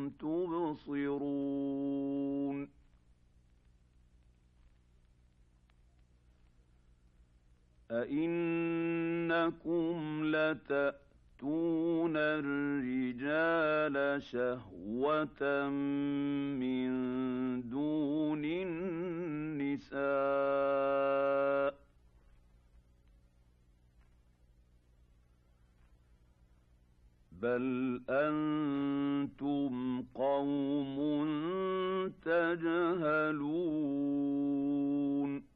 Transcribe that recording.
تبصرون أئنكم لتأتون الرجال شهوة من دون النساء بل أنتم قوم تجهلون